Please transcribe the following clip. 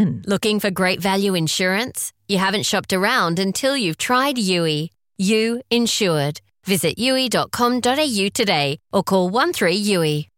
Looking for great value insurance? You haven't shopped around until you've tried Yui. You Insured. Visit yui.com.au today or call 13 Yui.